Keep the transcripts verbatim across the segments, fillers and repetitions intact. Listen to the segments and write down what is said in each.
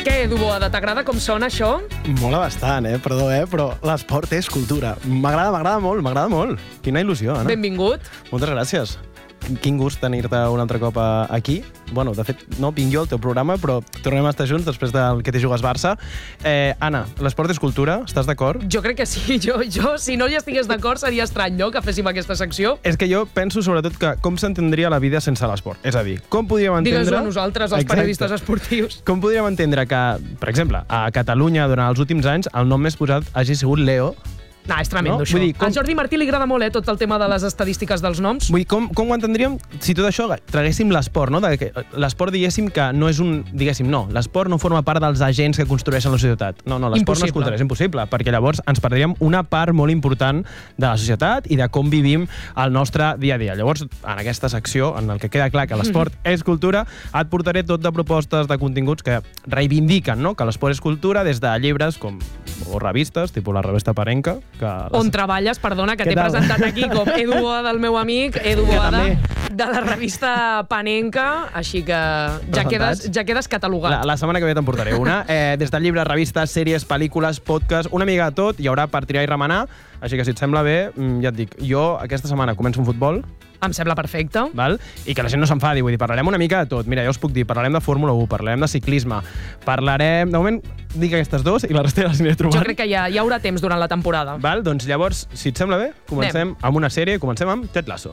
Què, Edu Boada, t'agrada com sona això? Mola bastant, eh? Perdó, eh? Però l'esport és cultura. M'agrada, m'agrada molt, m'agrada molt. Quina il·lusió, Anna. Benvingut. Moltes gràcies. Quin gust tenir-te un altre cop aquí. Bueno, de fet, no vinc jo al teu programa, però tornem a estar junts després del que t'hi jugues Barça. Eh, Anna, l'esport és cultura, estàs d'acord? Jo crec que sí. Jo, jo si no hi estigués d'acord, seria estrany, no?, que féssim aquesta secció. És que jo penso, sobretot, que com s'entendria la vida sense l'esport. És a dir, com podríem entendre... Digues-ho a nosaltres, els Exacte. periodistes esportius. Com podríem entendre que, per exemple, a Catalunya, durant els últims anys, el nom més posat hagi sigut Leo? No, és tremendo, No? això. Vull dir, com- A Jordi Martí li agrada molt, eh, tot el tema de les estadístiques dels noms. Vull dir, com, com ho entendríem si tot això traguéssim l'esport, no? De que l'esport, diguéssim, que no és un... Diguéssim, no, l'esport no forma part dels agents que construeixen la societat. No, no, l'esport no és cultura, és impossible, perquè llavors ens perdríem una part molt important de la societat i de com vivim el nostre dia a dia. Llavors, en aquesta secció, en el que queda clar que l'esport és cultura, et portaré tot de propostes de continguts que reivindiquen, no?, que l'esport és cultura, des de llibres com o revistes, tipus la revista Parenca, que On treballes, perdona, que Què t'he tal? presentat aquí com Edu Boada, el meu amic, Edu Que Boada, també. de la revista Panenka, així que ja quedes, Presentats. ja quedes catalogat. La, la setmana que ve te'n portaré una. Eh, des de llibres, revistes, sèries, pel·lícules, podcast, una mica de tot, hi haurà per triar i remenar, així que si et sembla bé, mm, ja et dic, jo aquesta setmana començo un futbol, Em sembla perfecte. val? I que la gent no s'enfadi, vull dir, parlarem una mica de tot. Mira, ja us puc dir, parlarem de Fórmula u, parlarem de ciclisme, parlarem... De moment, dic aquestes dues i la resta ja les aniré trobant. Jo crec que ja, hi haurà temps durant la temporada. Val? Doncs llavors, si et sembla bé, comencem amb una sèrie, comencem amb Ted Lasso.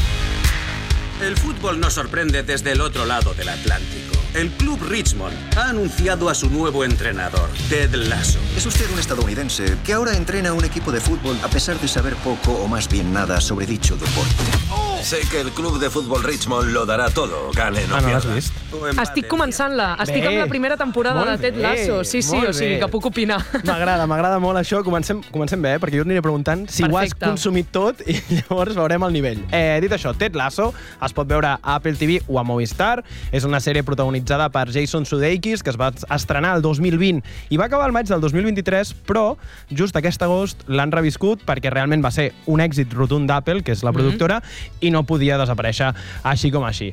El fútbol nos sorprende desde el otro lado del Atlántico. El club Richmond ha anunciado a su nuevo entrenador, Ted Lasso. Es usted un estadounidense que ahora entrena a un equipo de fútbol a pesar de saber poco o más bien nada sobre dicho deporte. Sé que el club de fútbol Richmond lo dará todo, gane o Ah, no l'has pierda. vist? Estic començant-la. Estic Bé. amb la primera temporada Molt de Ted bé, Lasso. Sí, sí, molt o sigui bé. que puc opinar. M'agrada, m'agrada molt això. Comencem, comencem bé, eh? Perquè jo et aniré preguntant si ho has Perfecte. consumit tot i llavors veurem el nivell. Eh, dit això, Ted Lasso es pot veure a Apple T V o a Movistar. És una sèrie protagonitzada per Jason Sudeikis, que es va estrenar el dos mil vint i va acabar el maig del dos mil vint-i-tres, però just aquest agost l'han reviscut perquè realment va ser un èxit rotund d'Apple, que és la productora, i no podia desaparèixer així com així.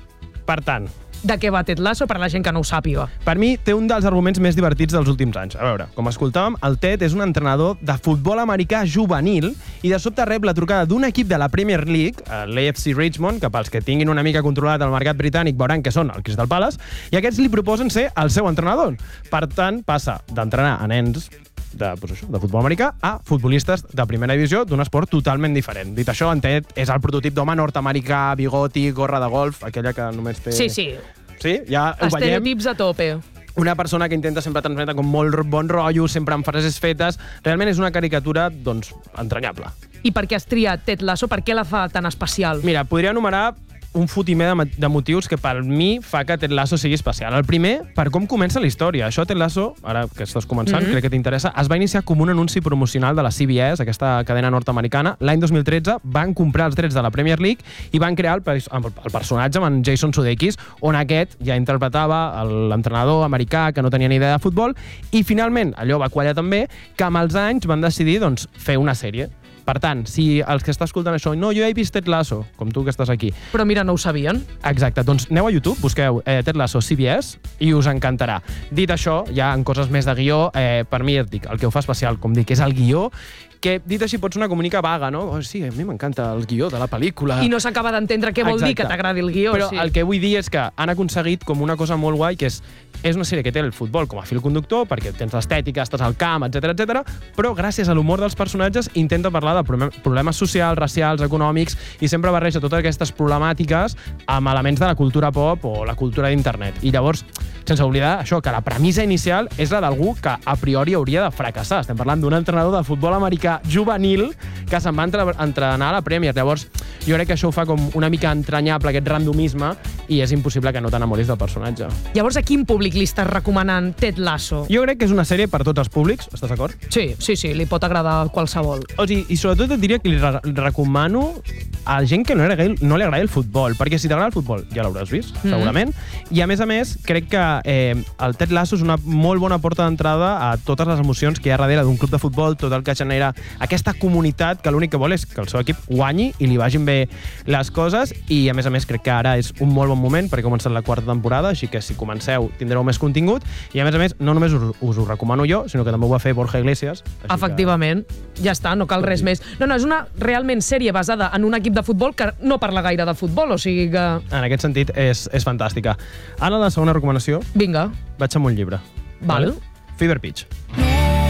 Per tant, De què va Ted Lasso, per la gent que no ho sàpiga? per mi té un dels arguments més divertits dels últims anys. A veure, com escoltàvem, el Ted és un entrenador de futbol americà juvenil i de sobte rep la trucada d'un equip de la Premier League, l'A F C Richmond, que pels que tinguin una mica controlat el mercat britànic veuran que són el Crystal Palace, i aquests li proposen ser el seu entrenador. Per tant, passa d'entrenar a nens de, doncs això, de futbol americà a futbolistes de primera divisió d'un esport totalment diferent. Dit això, en Ted és el prototip d'home nord-americà, bigoti, gorra de golf, aquella que només té... Sí, sí. Sí, ja ho veiem. Estereotips a tope. Una persona que intenta sempre transmetre com molt bon rotllo, sempre amb frases fetes. Realment és una caricatura, doncs, entranyable. I per què has triat Ted Lasso? Per què la fa tan especial? Mira, podria enumerar un fotimer de, de motius que per mi fa que Ted Lasso sigui especial. El primer, per com comença la història. Això, Ted Lasso, ara que estàs començant, mm -hmm. crec que t'interessa, es va iniciar com un anunci promocional de la C B S, aquesta cadena nord-americana. L'any dos mil tretze van comprar els drets de la Premier League i van crear el, el, el personatge amb en Jason Sudeikis, on aquest ja interpretava l'entrenador americà que no tenia ni idea de futbol, i finalment, allò va quallar també, que amb els anys van decidir doncs, fer una sèrie. Per tant, si els que està escoltant això, no, jo he vist Ted Lasso, com tu que estàs aquí. Però mira, no ho sabien. Exacte, doncs aneu a YouTube, busqueu eh, Ted Lasso C B S i us encantarà. Dit això, ja en coses més de guió, eh, per mi, et dic, el que ho fa especial, com dic, és el guió, que dit així pot ser una comunica vaga, no? Oh, sí, a mi m'encanta el guió de la pel·lícula. I no s'acaba d'entendre què vol dir que Exacte. t'agradi el guió. Però sí. el que vull dir és que han aconseguit com una cosa molt guai, que és, és una sèrie que té el futbol com a fil conductor, perquè tens l'estètica, estàs al camp, etcètera, etcètera, però gràcies a l'humor dels personatges intenta parlar de problem- problemes socials, racials, econòmics, i sempre barreja totes aquestes problemàtiques amb elements de la cultura pop o la cultura d'internet. I llavors, sense oblidar això, que la premissa inicial és la d'algú que a priori hauria de fracassar. Estem parlant d'un entrenador de futbol americà juvenil que se'n va entre, entrenar a la Premier. Llavors, jo crec que això ho fa com una mica entranyable, aquest randomisme, i és impossible que no t'enamoris del personatge. Llavors, a quin públic li estàs recomanant Ted Lasso? Jo crec que és una sèrie per tots els públics, estàs d'acord? Sí, sí, sí, li pot agradar a qualsevol. O sigui, i sobretot et diria que li re recomano a gent que no li agradi, no li agradi el futbol, perquè si t'agrada el futbol ja l'hauràs vist, Mm. segurament, i a més a més crec que eh, el Ted Lasso és una molt bona porta d'entrada a totes les emocions que hi ha darrere d'un club de futbol, tot el que genera aquesta comunitat que l'únic que vol és que el seu equip guanyi i li vagin bé les coses, i a més a més crec que ara és un molt bon moment perquè ha començat la quarta temporada, així que si comenceu tindreu més contingut, i a més a més no només us, us ho recomano jo, sinó que també ho va fer Borja Iglesias. Efectivament, que... ja està, no cal res més. No, no, és una realment sèrie basada en un equip de futbol que no parla gaire de futbol, o sigui que... En aquest sentit és, és fantàstica. Ara la segona recomanació. Vinga. Vaig amb un llibre. Val. Fever Pitch.